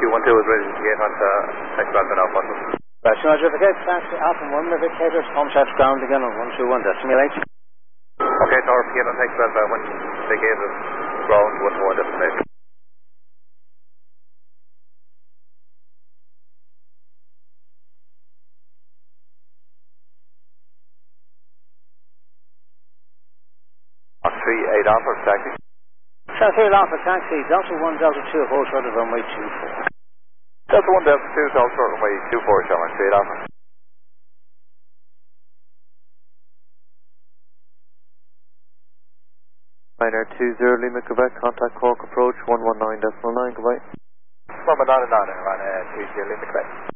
Q12 is ready to get onto X Delta now, possible. Roger, the gate taxi Alpha 1 indicators, home touch ground again on 121 decimal H. Okay, Tower, get on X Delta when the gate is ground 121 decimal H. On 38 Alpha, taxi. South 8 Alpha taxi, Delta 1, Delta 2, hold short of runway 24. Delta 1, Delta 2, Delta short runway 24, shall I? 38 Alpha. Niner 20 Lima Quebec, contact Cork approach 119.9, goodbye. Number 99 on 30 Lima Quebec.